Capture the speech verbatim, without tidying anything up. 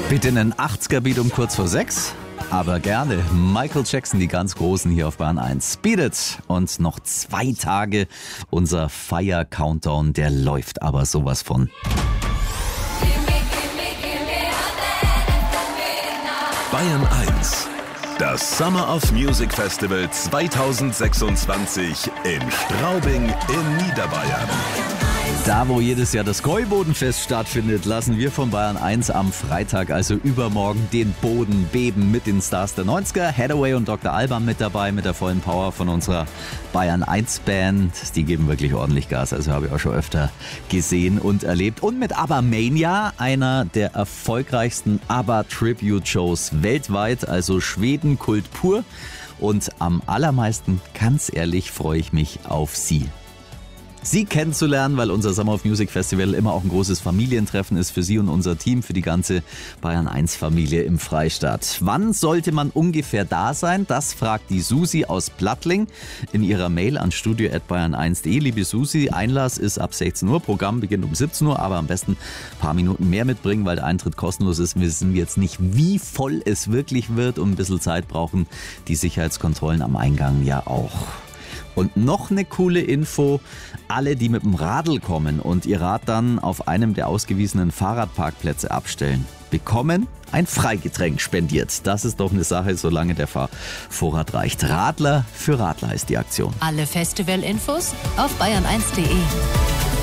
Bitte einen achtziger-Beat um kurz vor sechs. Aber gerne. Michael Jackson, die ganz Großen hier auf Bayern eins. Beat It. Und noch zwei Tage unser Fire-Countdown, der läuft aber sowas von. Bayern eins. Das Summer of Music Festival zwanzig sechsundzwanzig in Straubing in Niederbayern. Da, wo jedes Jahr das Gäubodenfest stattfindet, lassen wir von Bayern eins am Freitag, also übermorgen, den Boden beben mit den Stars der neunziger. Hathaway und Doktor Alban mit dabei, mit der vollen Power von unserer Bayern eins Band. Die geben wirklich ordentlich Gas, also habe ich auch schon öfter gesehen und erlebt. Und mit ABBA Mania, einer der erfolgreichsten ABBA-Tribute-Shows weltweit, also Schweden-Kult pur. Und am allermeisten, ganz ehrlich, freue ich mich auf Sie. Sie kennenzulernen, weil unser Summer of Music Festival immer auch ein großes Familientreffen ist für Sie und unser Team, für die ganze Bayern eins Familie im Freistaat. Wann sollte man ungefähr da sein? Das fragt die Susi aus Plattling in ihrer Mail an studio at bayern eins punkt de. Liebe Susi, Einlass ist ab sechzehn Uhr, Programm beginnt um siebzehn Uhr, aber am besten ein paar Minuten mehr mitbringen, weil der Eintritt kostenlos ist. Wir wissen jetzt nicht, wie voll es wirklich wird und ein bisschen Zeit brauchen die Sicherheitskontrollen am Eingang ja auch. Und noch eine coole Info, alle, die mit dem Radl kommen und ihr Rad dann auf einem der ausgewiesenen Fahrradparkplätze abstellen, bekommen ein Freigetränk spendiert. Das ist doch eine Sache, solange der Fahrvorrat reicht. Radler für Radler ist die Aktion. Alle Festival-Infos auf bayern eins punkt de.